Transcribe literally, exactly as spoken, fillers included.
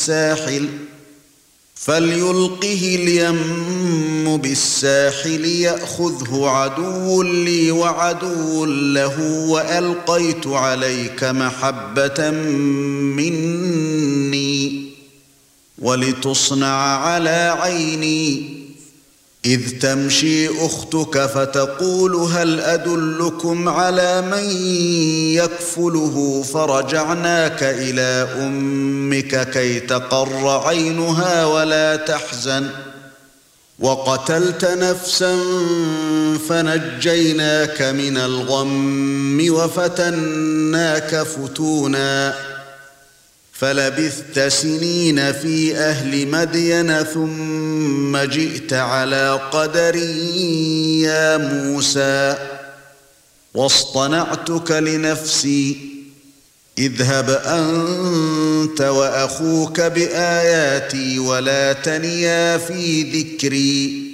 بالساحل فليلقه اليم بالساحل يأخذه عدو لي وعدو له وألقيت عليك محبة مني ولتصنع على عيني إذ تمشي أختك فتقول هل أدلكم على من يكفله فرجعناك إلى أمك كي تقر عينها ولا تحزن وقتلت نفسا فنجيناك من الغم وفتناك فتونا فلبثت سنين في أهل مدين ثم جئت على قدر يا موسى واصطنعتك لنفسي اذهب أنت وأخوك بآياتي ولا تنيا في ذكري